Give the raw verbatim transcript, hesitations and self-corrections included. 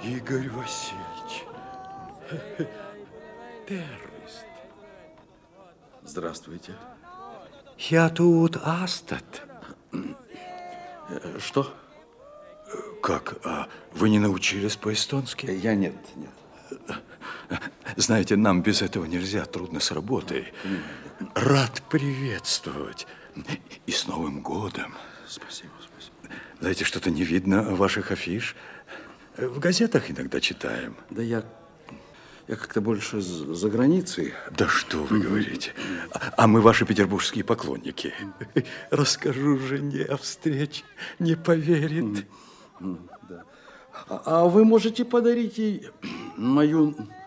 Игорь Васильевич. Первист. Здравствуйте. Я тут Астат. Что? Как? А вы не научились по-эстонски? Я нет, нет. Знаете, нам без этого нельзя, трудно с работой. Рад приветствовать. И с Новым годом. Спасибо, спасибо. Знаете, что-то не видно ваших афиш. В газетах иногда читаем. Да я, я как-то больше за границей. Да что вы говорите? А мы ваши петербургские поклонники. Расскажу жене о встрече, не поверит. Да. А, а вы можете подарить ей мою